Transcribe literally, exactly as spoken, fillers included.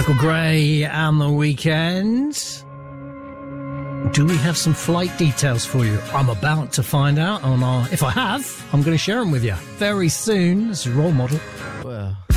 Michael Gray and The Weeknd. Do we have some flight details for you? I'm about to find out on our... If I have, I'm going to share them with you very soon. This is Role Model. Well...